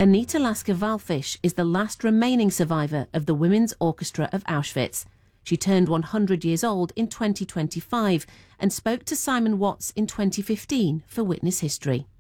Anita Lasker-Wallfisch is the last remaining survivor of the Women's Orchestra of Auschwitz. She turned 100 years old in 2025 and spoke to Simon Watts in 2015 for Witness History.